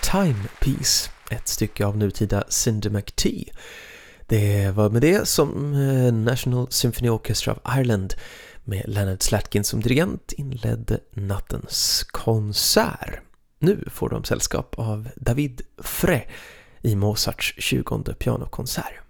Timepiece, ett stycke av nutida Cindy McTee. Det var med det som National Symphony Orchestra of Ireland med Leonard Slatkin som dirigent inledde nattens konsert. Nu får de sällskap av David Frey i Mozarts 20:e pianokonsert.